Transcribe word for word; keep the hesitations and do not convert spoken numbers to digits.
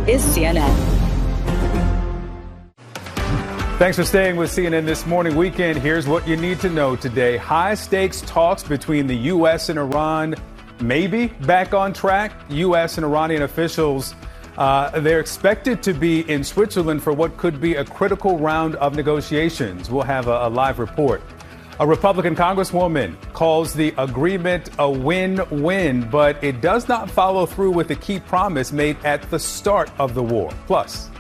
is C N N. Thanks for staying with C N N This Morning Weekend. Here's what you need to know today. High-stakes talks between the U S and Iran maybe back on track. U S and Iranian officials, uh, they're expected to be in Switzerland for what could be a critical round of negotiations. We'll have a, a live report. A Republican congresswoman calls the agreement a win-win, but it does not follow through with the key promise made at the start of the war. Plus...